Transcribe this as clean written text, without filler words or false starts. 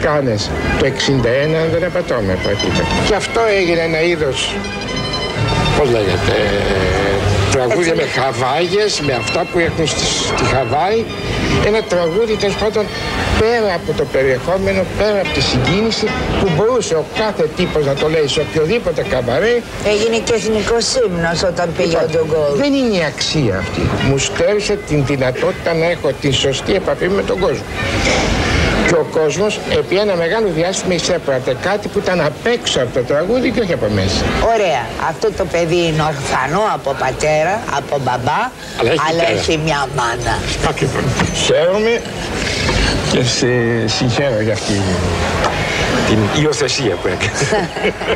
Κάνες το 61, αν δεν απατώμε. Και αυτό έγινε ένα είδος, πώς λέγεται, τραγούδια με χαβάγες, με αυτά που έχουν στη Χαβάη. Ένα τραγούδι, τέλος πάντων, πέρα από το περιεχόμενο, πέρα από τη συγκίνηση, που μπορούσε ο κάθε τύπος να το λέει σε οποιοδήποτε καμπαρέ. Έγινε και εθνικός ύμνος όταν πήγε ο Ντογκόλ. Δεν είναι η αξία αυτή. Μου στέρισε την δυνατότητα να έχω την σωστή επαφή με τον κόσμο. Και ο κόσμος επί ένα μεγάλο διάστημα εισέπρατε κάτι που ήταν απ' έξω από το τραγούδι και όχι από μέσα. Ωραία. Αυτό το παιδί είναι ορφανό από πατέρα, από μπαμπά, αλλά έχει μια μάνα. Ακριβώς. Χαίρομαι και σε συγχαίρω για αυτή την υιοθεσία που έκανε.